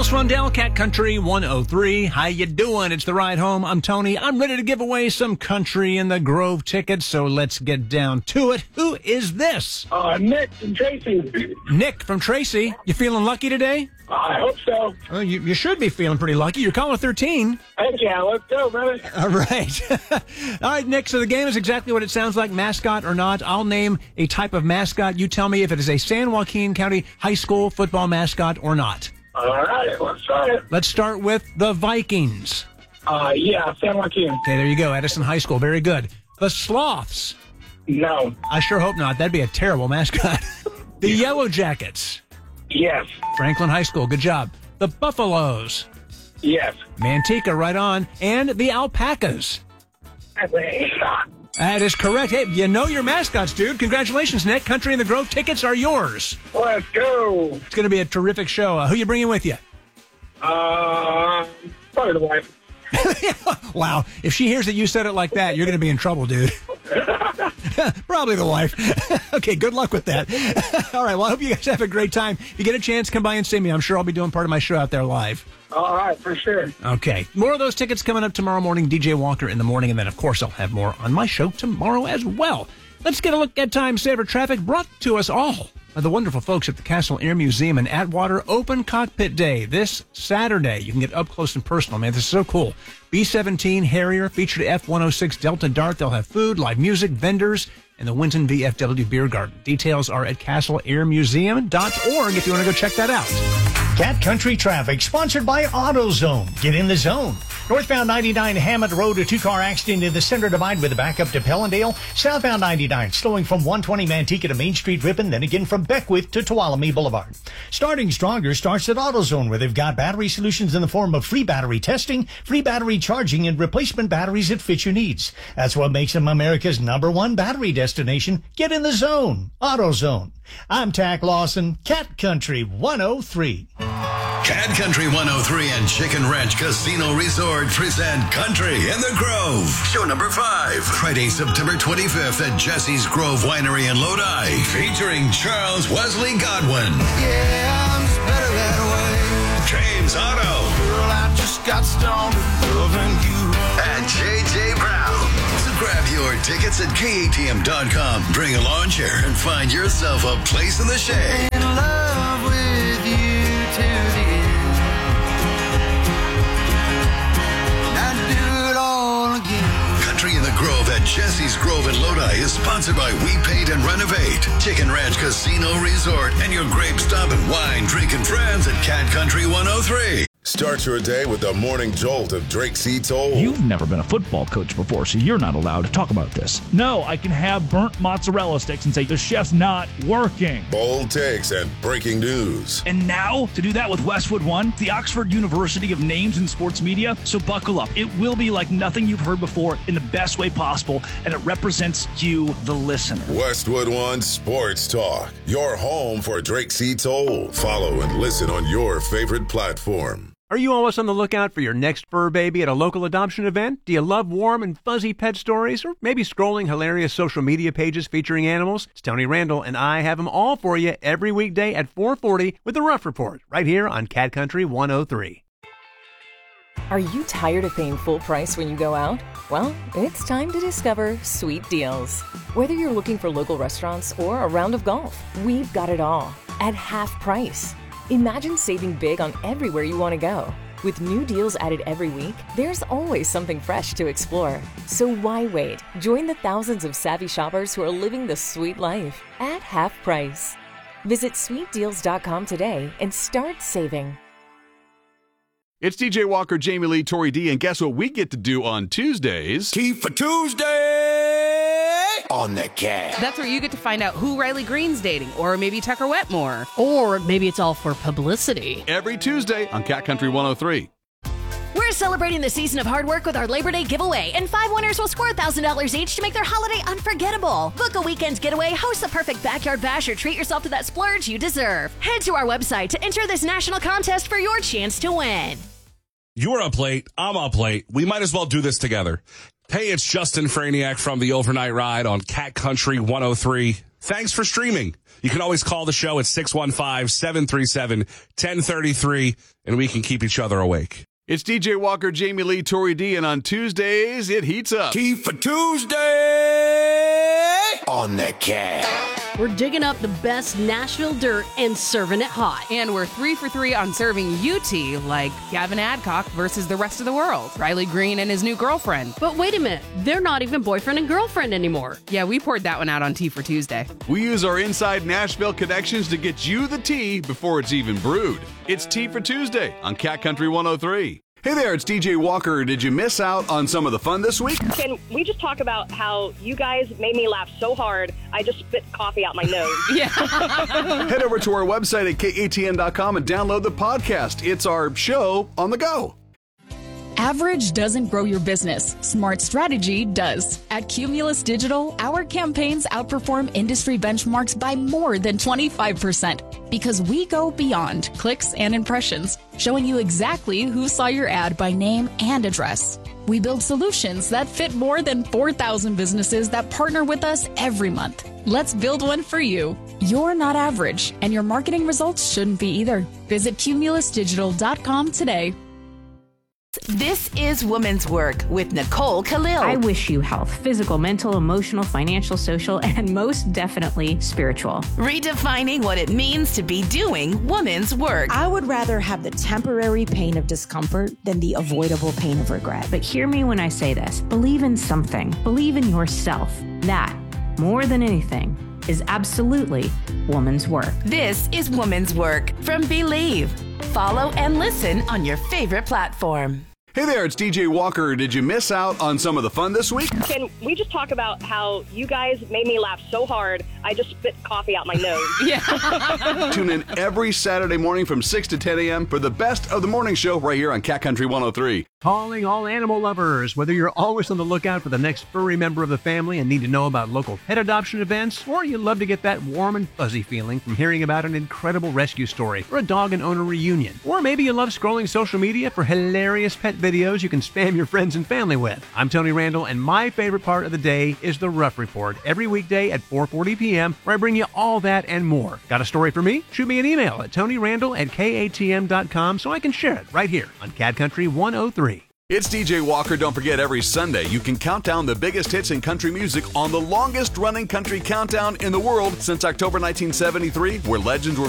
Phil Swindell, Cat Country 103. How you doing? It's the ride home. I'm Tony. I'm ready to give away some Country in the Grove tickets, so let's get down to it. Who is this? Nick from Tracy. Nick from Tracy. You feeling lucky today? I hope so. Well, you should be feeling pretty lucky. You're caller 13. Heck yeah, let's go, brother. All right. All right, Nick, so the game is exactly what it sounds like, mascot or not. I'll name a type of mascot. You tell me if it is a San Joaquin County high school football mascot or not. All right, let's try it. Let's start with the Vikings. Yeah, San Joaquin. Okay, there you go. Edison High School. Very good. The Sloths. No. I sure hope not. That'd be a terrible mascot. The Yellow Jackets. Yes. Franklin High School. Good job. The Buffaloes. Yes. Manteca, right on. And the Alpacas. That is correct. Hey, you know your mascots, dude. Congratulations, Nick. Country in the Grove tickets are yours. Let's go. It's going to be a terrific show. Who you bringing with you? Probably the wife. Wow. If she hears that you said it like that, you're going to be in trouble, dude. Probably the wife. Okay, good luck with that. All right, well, I hope you guys have a great time. If you get a chance, come by and see me. I'm sure I'll be doing part of my show out there live. All right, for sure. Okay. More of those tickets coming up tomorrow morning. DJ Walker in the morning. And then, of course, I'll have more on my show tomorrow as well. Let's get a look at Time Saver Traffic brought to us all by the wonderful folks at the Castle Air Museum and Atwater Open Cockpit Day this Saturday. You can get up close and personal, man. This is so cool. B-17 Harrier featured F-106 Delta Dart. They'll have food, live music, vendors, and the Winton VFW Beer Garden. Details are at castleairmuseum.org if you want to go check that out. Cat Country Traffic, sponsored by AutoZone. Get in the zone. Northbound 99 Hammond Road, a two-car accident in the center divide with a backup to Pellendale. Southbound 99, slowing from 120 Manteca to Main Street Ripon, then again from Beckwith to Tuolumne Boulevard. Starting stronger starts at AutoZone, where they've got battery solutions in the form of free battery testing, free battery charging, and replacement batteries that fit your needs. That's what makes them America's #1 battery destination. Get in the zone. AutoZone. I'm Tack Lawson, Cat Country 103. Cat Country 103 and Chicken Ranch Casino Resort present Country in the Grove. Show number 5. Friday, September 25th at Jesse's Grove Winery in Lodi. Featuring Charles Wesley Godwin. Yeah, I'm just better that way. James Otto. Girl, I just got stoned loving you. And J.J. Brown. So grab your tickets at KATM.com. Bring a lawn chair and find yourself a place in the shade. In love with you to the end. I'd do it all again. Country in the Grove at Jesse's Grove in Lodi is sponsored by We Paint and Renovate, Chicken Ranch Casino Resort, and your grape stop and wine drinking friends at Cat Country 103. Start your day with the morning jolt of Drake C. Toll. You've never been a football coach before, so you're not allowed to talk about this. No, I can have burnt mozzarella sticks and say the chef's not working. Bold takes and breaking news. And now, to do that with Westwood One, the Oxford University of Names in Sports Media. So buckle up. It will be like nothing you've heard before in the best way possible, and it represents you, the listener. Westwood One Sports Talk, your home for Drake C. Toll. Follow and listen on your favorite platform. Are you always on the lookout for your next fur baby at a local adoption event? Do you love warm and fuzzy pet stories? Or maybe scrolling hilarious social media pages featuring animals? It's Tony Randall, and I have them all for you every weekday at 4:40 with the Rough Report, right here on Cat Country 103. Are you tired of paying full price when you go out? Well, it's time to discover Sweet Deals. Whether you're looking for local restaurants or a round of golf, we've got it all at half price. Imagine saving big on everywhere you want to go. With new deals added every week, there's always something fresh to explore. So why wait? Join the thousands of savvy shoppers who are living the sweet life at half price. Visit sweetdeals.com today and start saving. It's DJ Walker, Jamie Lee, Tori D, and guess what we get to do on Tuesdays? Tea for Tuesday on the Cat. That's where you get to find out who Riley Green's dating, or maybe Tucker Wetmore. Or maybe it's all for publicity. Every Tuesday on Cat Country 103. We're celebrating the season of hard work with our Labor Day giveaway, and 5 winners will score $1,000 each to make their holiday unforgettable. Book a weekend's getaway, host the perfect backyard bash, or treat yourself to that splurge you deserve. Head to our website to enter this national contest for your chance to win. You're up late. I'm up late. We might as well do this together. Hey, it's Justin Franiak from the Overnight Ride on Cat Country 103. Thanks for streaming. You can always call the show at 615-737-1033, and we can keep each other awake. It's DJ Walker, Jamie Lee, Tori D, and on Tuesdays, it heats up. Tea for Tuesday on the Cat. We're digging up the best Nashville dirt and serving it hot. And we're 3 for 3 on serving you tea, like Gavin Adcock versus the rest of the world, Riley Green and his new girlfriend. But wait a minute, they're not even boyfriend and girlfriend anymore. Yeah, we poured that one out on Tea for Tuesday. We use our inside Nashville connections to get you the tea before it's even brewed. It's Tea for Tuesday on Cat Country 103. Hey there, it's DJ Walker. Did you miss out on some of the fun this week? Can we just talk about how you guys made me laugh so hard, I just spit coffee out my nose? Yeah. Head over to our website at katn.com and download the podcast. It's our show on the go. Average doesn't grow your business. Smart strategy does. At Cumulus Digital, our campaigns outperform industry benchmarks by more than 25% because we go beyond clicks and impressions, showing you exactly who saw your ad by name and address. We build solutions that fit more than 4,000 businesses that partner with us every month. Let's build one for you. You're not average, and your marketing results shouldn't be either. Visit cumulusdigital.com today. This is Women's Work with Nicole Khalil. I wish you health, physical, mental, emotional, financial, social, and most definitely spiritual. Redefining what it means to be doing women's work. I would rather have the temporary pain of discomfort than the avoidable pain of regret. But hear me when I say this. Believe in something. Believe in yourself. That, more than anything, is absolutely woman's work. This is Women's Work from Believe. Follow and listen on your favorite platform. Hey there, it's DJ Walker. Did you miss out on some of the fun this week? Can we just talk about how you guys made me laugh so hard, I just spit coffee out my nose? Yeah. Tune in every Saturday morning from 6 to 10 a.m. for the best of the morning show right here on Cat Country 103. Calling all animal lovers. Whether you're always on the lookout for the next furry member of the family and need to know about local pet adoption events, or you love to get that warm and fuzzy feeling from hearing about an incredible rescue story or a dog and owner reunion, or maybe you love scrolling social media for hilarious pet videos you can spam your friends and family with. I'm Tony Randall, and my favorite part of the day is the Rough Report every weekday at 4:40 p.m., where I bring you all that and more. Got a story for me? Shoot me an email at tonyrandall@katm.com so I can share it right here on Cat Country 103. It's DJ Walker. Don't forget, every Sunday you can count down the biggest hits in country music on the longest running country countdown in the world since October 1973, where legends were